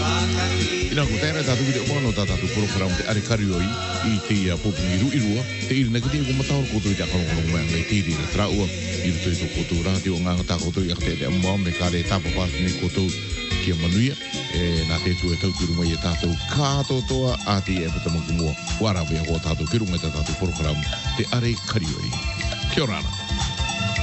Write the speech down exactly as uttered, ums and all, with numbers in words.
Ina ko tēnei tātou ki te umano tā tātou program te are karioi I te ia popu i ru i rua. Te iri na kati ko matahor koutou I te akarongono mea ngai tiri na traua. I ruto I tō koutou rā te o nganga tā koutou I akate te amua me kāre tāpapāsi nei koutou kia manuia. E nā te tu e tau ki runga I tātou kātotoa a te e patamangu mua. Warawe a hoa tātou ki runga I tātou program te are karioi. Kia ora ana.